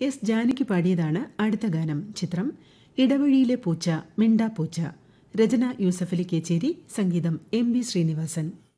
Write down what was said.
S Janaki പാടിയതാണ് അടുത്ത ഗാനം. ചിത്രം ഇടവഴിയിലെ പൂച്ച മിണ്ടാപ്പൂച്ച. രചന യൂസഫലി കേച്ചേരി, സംഗീതം എം ബി ശ്രീനിവാസൻ.